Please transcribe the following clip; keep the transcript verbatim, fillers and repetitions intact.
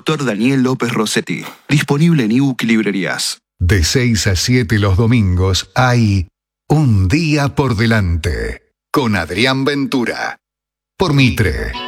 doctor Daniel López Rossetti. Disponible en ebook y librerías. De seis a siete los domingos hay Un Día por Delante con Adrián Ventura. Por Mitre.